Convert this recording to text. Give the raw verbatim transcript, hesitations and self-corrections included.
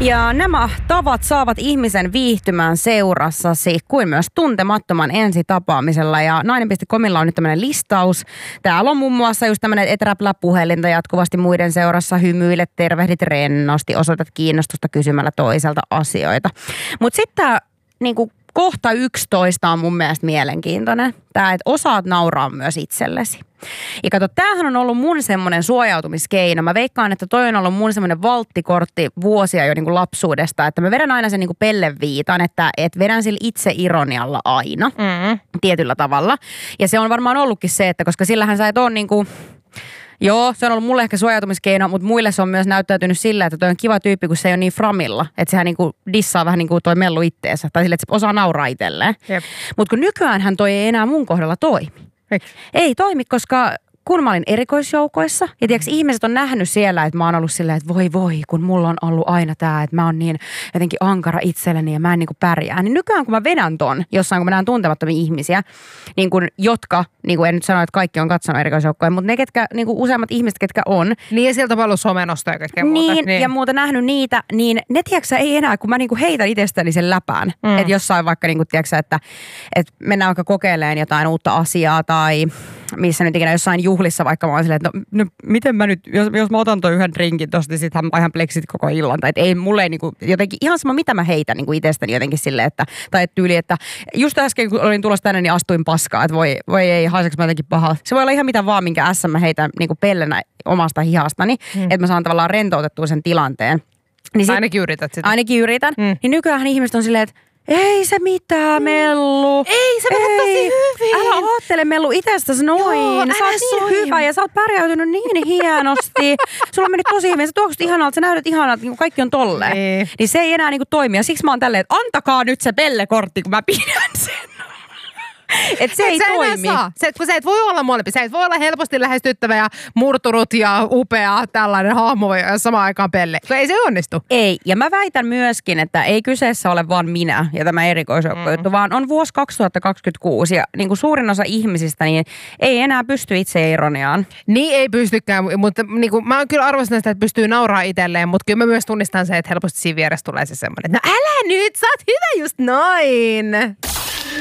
Ja nämä tavat saavat ihmisen viihtymään seurassasi kuin myös tuntemattoman ensitapaamisella. Ja nainen piste comilla on nyt tämmöinen listaus. Täällä on muun muassa just tämmöinen, että räplää puhelinta jatkuvasti muiden seurassa, hymyilet, tervehdit rennosti, osoitat kiinnostusta kysymällä toiselta asioita. Mutta sitten niinku kohta yksitoista on mun mielestä mielenkiintoinen. Tämä, että osaat nauraa myös itsellesi. Ja kato, tämähän on ollut mun semmoinen suojautumiskeino. Mä veikkaan, että toi on ollut mun semmoinen valttikortti vuosia jo niin kuin lapsuudesta, että mä vedän aina sen niin kuin pelleviitan, että et vedän sillä itse ironialla aina mm. tietyllä tavalla. Ja se on varmaan ollutkin se, että koska sillähän sä et ole niin kuin... Joo, se on ollut mulle ehkä suojautumiskeino, mutta muille se on myös näyttäytynyt sillä, että toi on kiva tyyppi, kun se ei ole niin framilla. Että sehän niinku dissaa vähän niin kuin toi mellu itteensä. Tai sille, että se osaa nauraa itselleen. Mutta kun nykyäänhän toi ei enää mun kohdalla toimi. Eiks? Ei toimi, koska kun mä olin erikoisjoukoissa, ja tiiäks, ihmiset on nähnyt siellä, että mä oon ollut silleen, että voi voi, kun mulla on ollut aina tää, että mä oon niin jotenkin ankara itselleni ja mä en niinku pärjää. Niin nykyään kun mä vedän ton, jossain kun mä näen tuntemattomia ihmisiä, niin kun, jotka, niin kuin en nyt sano, että kaikki on katsonut erikoisjoukkoja, mutta ne ketkä, niin kuin useammat ihmiset, ketkä on. Niin ja sieltä on ollut somenostoja kaikkea muuta. Niin, niin, ja muuta nähnyt niitä, niin ne tiiäksä ei enää, kun mä niinku heitän itsestäni sen läpään. Mm. Että jossain vaikka niinku tiiäksä, että, että mennään vaikka kokeilemaan jotain uutta asiaa tai missä nyt ikinä jossain juhlissa vaikka mä oon silleen, että no, no miten mä nyt, jos, jos mä otan toi yhden drinkin tosta, niin sit mä ihan pleksit koko illan. Tai et ei mulle ei niinku jotenkin, ihan sama mitä mä heitän niinku itsestäni jotenkin silleen, että, tai et tyyli, että just äsken kun olin tulossa tänne, niin astuin paskaa, että voi, voi ei, haiseks mä jotenkin pahaa. Se voi olla ihan mitä vaan, minkä ässä mä heitän niinku pellenä omasta hihastani, hmm. että mä saan tavallaan rentoutettua sen tilanteen. Niin sit, ainakin yrität sitä. Ainakin yritän. Hmm. Niin nykyään ihmiset on silleen, että ei se mitään, Mellu. Ei, sä vedät tosi hyvin. Älä oottele, Mellu, itsestäsi noin. Joo, sä oot niin hyvä ja sä oot pärjäytynyt niin hienosti. Sulla on mennyt tosi hyvin. Sä tuokset ihanalta, sä näytät ihanalta, niin kaikki on tolleen. Niin. niin se ei enää niinku toimi. Ja siksi mä oon tälleen, että antakaa nyt se pellekortti, kun mä pidän sen. Että se et ei toimi. Se, kun sä et voi olla molempi. Sä et voi olla helposti lähestyttävä ja murtunut ja upea tällainen hahmo ja samaan aikaan pelle. Ei se onnistu. Ei. Ja mä väitän myöskin, että ei kyseessä ole vaan minä ja tämä erikoisjoukkojuttu, mm. vaan on vuosi kaksituhattakaksikymmentäkuusi ja niin kuin suurin osa ihmisistä niin ei enää pysty itse ironiaan. Niin ei pystykään, mutta niin kuin, mä kyllä arvostan sitä, että pystyy nauraa itselleen, mutta kyllä mä myös tunnistan se, että helposti siinä vieressä tulee se semmoinen, että no älä nyt, sä oot hyvä just noin.